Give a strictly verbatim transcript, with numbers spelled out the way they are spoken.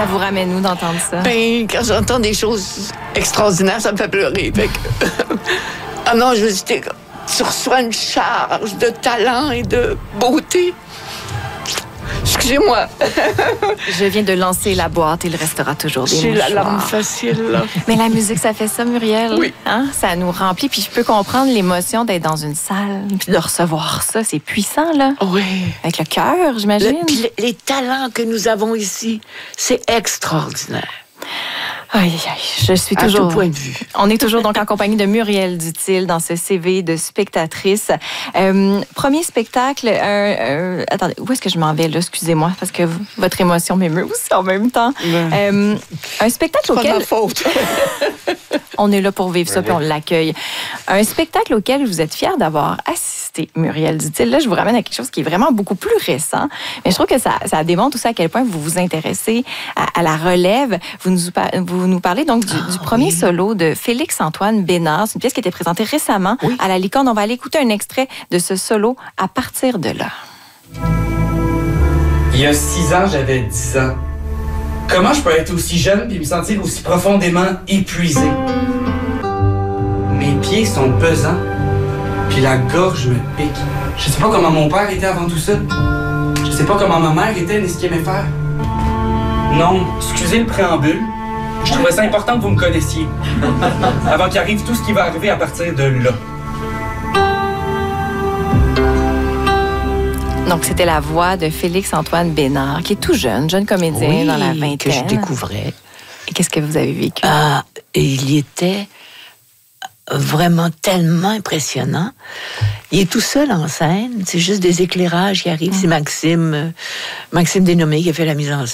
Ça vous ramène où d'entendre ça? Ben, quand j'entends des choses extraordinaires, ça me fait pleurer. Fait que... ah non, je veux dire, tu reçois une charge de talent et de beauté. Excusez-moi. Je viens de lancer la boîte, il restera toujours des J'ai mouchoirs. la larme facile, là. Mais la musique, ça fait ça, Muriel. Oui. Hein? Ça nous remplit. Puis je peux comprendre l'émotion d'être dans une salle, puis de recevoir ça. C'est puissant, là. Oui. Avec le cœur, j'imagine. Le- puis les, les talents que nous avons ici, c'est extraordinaire. Aïe, aïe, aïe. Je suis À toujours... tout point de vue. On est toujours donc en compagnie de Muriel Duthil dans ce C V de spectatrice. Euh, premier spectacle, euh, euh, attendez, où est-ce que je m'en vais là? Excusez-moi, parce que v- votre émotion m'émeut aussi en même temps. Ouais. Euh, un spectacle C'est pas de auquel... ma faute. On est là pour vivre ça, puis on l'accueille. Un spectacle auquel vous êtes fière d'avoir assisté, Muriel Duthil. Là, je vous ramène à quelque chose qui est vraiment beaucoup plus récent, mais je trouve que ça, ça démontre aussi à quel point vous vous intéressez à, à la relève. Vous nous, par- vous nous parlez donc du, du premier oui. solo de Félix-Antoine Bénard. C'est une pièce qui a été présentée récemment Oui. à la Licorne. On va aller écouter un extrait de ce solo à partir de là. Il y a six ans, j'avais dix ans. Comment je peux être aussi jeune puis me sentir aussi profondément épuisé? Mes pieds sont pesants, puis la gorge me pique. Je sais pas comment mon père était avant tout ça. Je sais pas comment ma mère était ni ce qu'il aimait faire. Non, excusez le préambule. Je trouvais ça important que vous me connaissiez. Avant qu'il arrive tout ce qui va arriver à partir de là. Donc, c'était la voix de Félix-Antoine Bénard, qui est tout jeune, jeune comédien Oui, dans la vingtaine. que je découvrais. Et qu'est-ce que vous avez vécu? Ah, et il était vraiment tellement impressionnant. Il est tout seul en scène. C'est juste des éclairages qui arrivent. C'est Maxime, euh, Maxime Dénommé qui a fait la mise en scène.